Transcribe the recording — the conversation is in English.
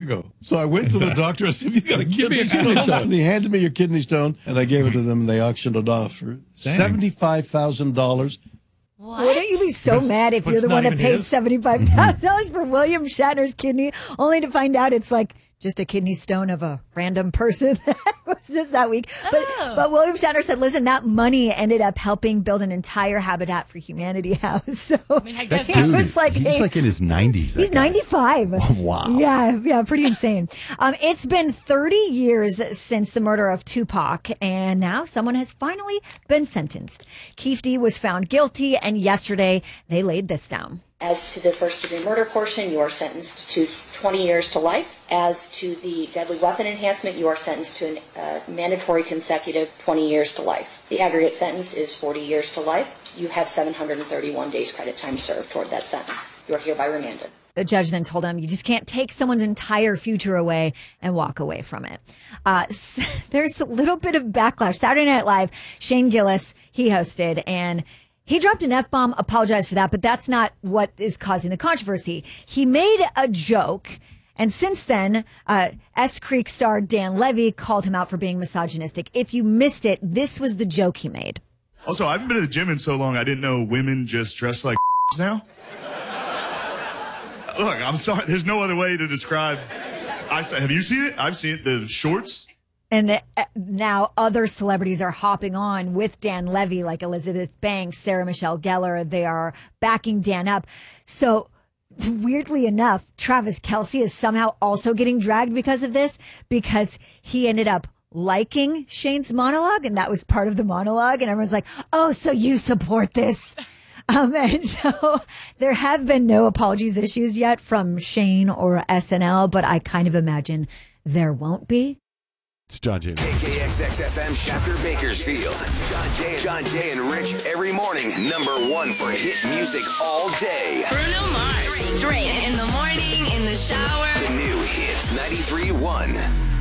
ago. So I went to the doctor. I said, "You got to give me a kidney stone." And he handed me your kidney stone, and I gave it to them, and they auctioned it off for $75,000. Wouldn't you be so mad if you're the one that paid $75,000 for William Shatner's kidney, only to find out it's like just a kidney stone of a random person that was just that week. But William Shatner said, listen, that money ended up helping build an entire Habitat for Humanity house. So I guess Dude, was like he's like in his 90s. He's 95. Oh, wow. Yeah, pretty insane. It's been 30 years since the murder of Tupac, and now someone has finally been sentenced. Keefe D was found guilty, and yesterday they laid this down. As to the first-degree murder portion, you are sentenced to 20 years to life. As to the deadly weapon enhancement, you are sentenced to a mandatory consecutive 20 years to life. The aggregate sentence is 40 years to life. You have 731 days credit time served toward that sentence. You are hereby remanded. The judge then told him, you just can't take someone's entire future away and walk away from it. There's a little bit of backlash. Saturday Night Live, Shane Gillis, he hosted, and he dropped an F-bomb, apologized for that, but that's not what is causing the controversy. He made a joke, and since then, S Creek star Dan Levy called him out for being misogynistic. If you missed it, this was the joke he made. Also, I haven't been to the gym in so long, I didn't know women just dress like now. Look, I'm sorry, there's no other way to describe. Have you seen it? I've seen it, the shorts. And now other celebrities are hopping on with Dan Levy, like Elizabeth Banks, Sarah Michelle Gellar. They are backing Dan up. So weirdly enough, Travis Kelce is somehow also getting dragged because of this, because he ended up liking Shane's monologue, and that was part of the monologue. And everyone's like, oh, so you support this? And so there have been no apologies issues yet from Shane or SNL, but I kind of imagine there won't be. It's John Jay. KKXX-FM Shafter Bakersfield. John Jay and Rich every morning. #1 for hit music all day. Bruno Mars. Straight in the morning, in the shower. The new Hits 93.1.